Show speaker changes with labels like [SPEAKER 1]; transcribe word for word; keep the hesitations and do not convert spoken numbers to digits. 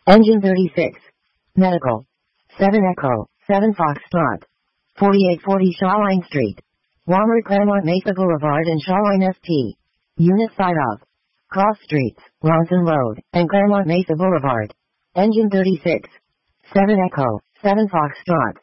[SPEAKER 1] Engine thirty-six. Medical. seven Echo, seven Foxtrot. forty-eight forty Shawline Street. Walmart Claremont Mesa Boulevard and Shawline S T. Unit side of Cross Streets, Ronson Road, and Claremont Mesa Boulevard. Engine thirty-six. seven Echo, seven Foxtrot.